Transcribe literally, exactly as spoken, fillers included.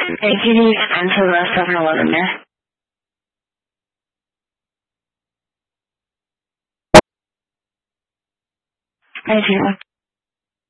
Hey, can you extend to the seven eleven there? I do.